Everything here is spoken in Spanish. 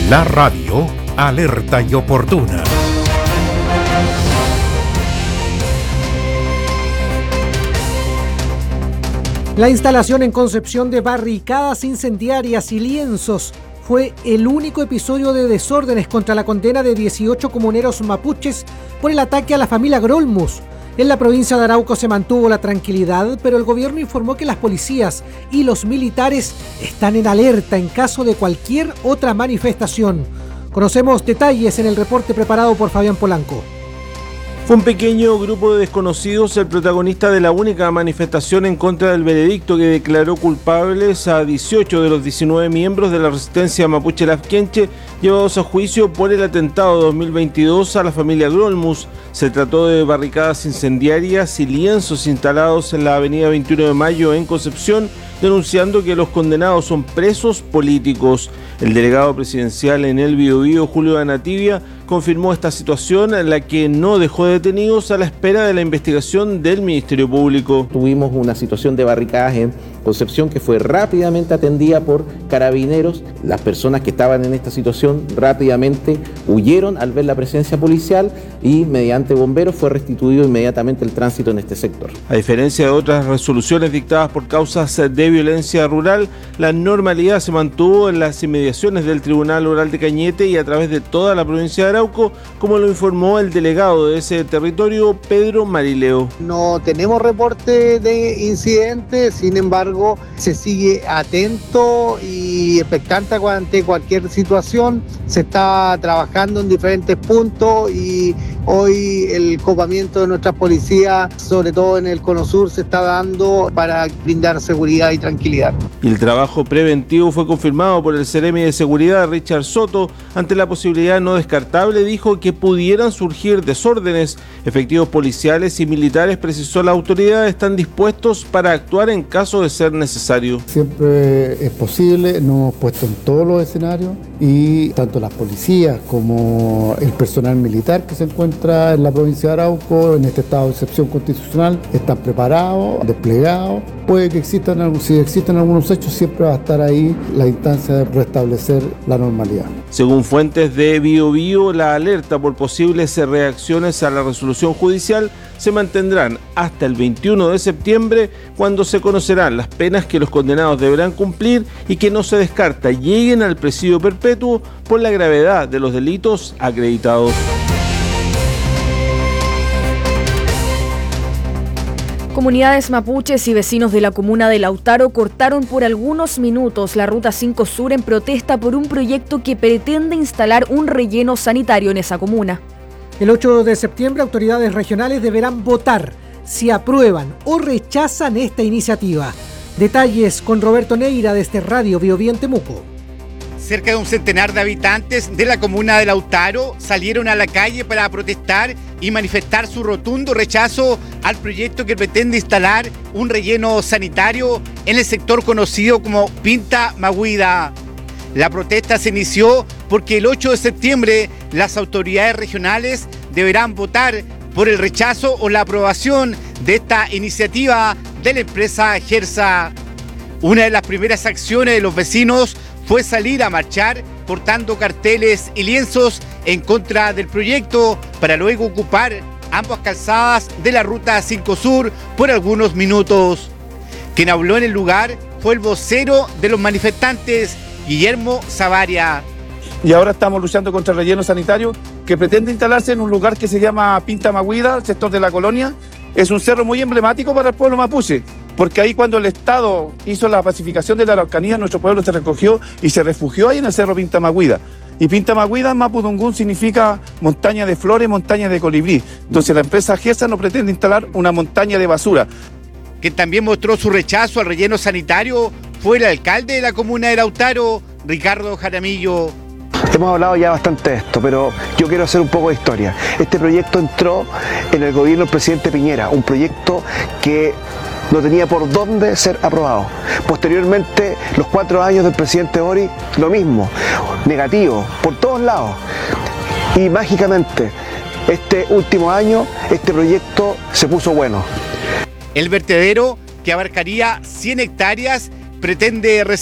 La radio alerta y oportuna. La instalación en Concepción de barricadas incendiarias y lienzos fue el único episodio de desórdenes contra la condena de 18 comuneros mapuches por el ataque a la familia Grolmus. En la provincia de Arauco se mantuvo la tranquilidad, pero el gobierno informó que las policías y los militares están en alerta en caso de cualquier otra manifestación. Conocemos detalles en el reporte preparado por Fabián Polanco. Fue un pequeño grupo de desconocidos el protagonista de la única manifestación en contra del veredicto que declaró culpables a 18 de los 19 miembros de la resistencia mapuche Lafkenche llevados a juicio por el atentado de 2022 a la familia Grolmus. Se trató de barricadas incendiarias y lienzos instalados en la avenida 21 de Mayo en Concepción, denunciando que los condenados son presos políticos. El delegado presidencial en el Biobío, Julio Anativia, confirmó esta situación, en la que no dejó detenidos a la espera de la investigación del Ministerio Público. Tuvimos una situación de barricadas en Concepción que fue rápidamente atendida por carabineros. Las personas que estaban en esta situación rápidamente huyeron al ver la presencia policial y mediante bomberos fue restituido inmediatamente el tránsito en este sector. A diferencia de otras resoluciones dictadas por causas de violencia rural, la normalidad se mantuvo en las inmediaciones del Tribunal Oral de Cañete y a través de toda la provincia de Arauco, como lo informó el delegado de ese territorio, Pedro Marileo. No tenemos reporte de incidentes, sin embargo, se sigue atento y expectante ante cualquier situación. Se está trabajando en diferentes puntos y hoy el copamiento de nuestras policías, sobre todo en el Cono Sur, se está dando para brindar seguridad y tranquilidad. Y el trabajo preventivo fue confirmado por el Seremi de Seguridad, Richard Soto. Ante la posibilidad no descartable, dijo que pudieran surgir desórdenes. Efectivos policiales y militares, precisó la autoridad, están dispuestos para actuar en caso de ser necesario. Siempre es posible, nos hemos puesto en todos los escenarios y tanto las policías como el personal militar que se encuentra en la provincia de Arauco, en este estado de excepción constitucional, están preparados, desplegados. Puede que si existen algunos hechos, siempre va a estar ahí la instancia de restablecer la normalidad. Según fuentes de Biobío, la alerta por posibles reacciones a la resolución judicial se mantendrán hasta el 21 de septiembre, cuando se conocerán las penas que los condenados deberán cumplir y que no se descarta lleguen al presidio perpetuo por la gravedad de los delitos acreditados. Comunidades mapuches y vecinos de la comuna de Lautaro cortaron por algunos minutos la Ruta 5 Sur en protesta por un proyecto que pretende instalar un relleno sanitario en esa comuna. El 8 de septiembre, autoridades regionales deberán votar si aprueban o rechazan esta iniciativa. Detalles con Roberto Neira desde Radio Biobío en Temuco. Cerca de un centenar de habitantes de la comuna de Lautaro salieron a la calle para protestar y manifestar su rotundo rechazo al proyecto que pretende instalar un relleno sanitario en el sector conocido como Pinta Maguida. La protesta se inició porque el 8 de septiembre las autoridades regionales deberán votar por el rechazo o la aprobación de esta iniciativa de la empresa Gersa. Una de las primeras acciones de los vecinos fue salir a marchar portando carteles y lienzos en contra del proyecto para luego ocupar ambas calzadas de la Ruta 5 Sur por algunos minutos. Quien habló en el lugar fue el vocero de los manifestantes, Guillermo Savaria. Y ahora estamos luchando contra el relleno sanitario que pretende instalarse en un lugar que se llama Pinta Maguida, el sector de la Colonia. Es un cerro muy emblemático para el pueblo mapuche, porque ahí cuando el Estado hizo la pacificación de la Araucanía, nuestro pueblo se recogió y se refugió ahí en el cerro Pinta Maguida. Y Pinta Maguida en mapudungún significa montaña de flores, montaña de colibrí. Entonces la empresa Gersa no pretende instalar una montaña de basura. Quien también mostró su rechazo al relleno sanitario fue el alcalde de la comuna de Lautaro, Ricardo Jaramillo. Hemos hablado ya bastante de esto, pero yo quiero hacer un poco de historia. Este proyecto entró en el gobierno del presidente Piñera, un proyecto que no tenía por dónde ser aprobado. Posteriormente, los 4 años del presidente Boric, lo mismo, negativo, por todos lados. Y mágicamente, este último año, este proyecto se puso bueno. El vertedero, que abarcaría 100 hectáreas, pretende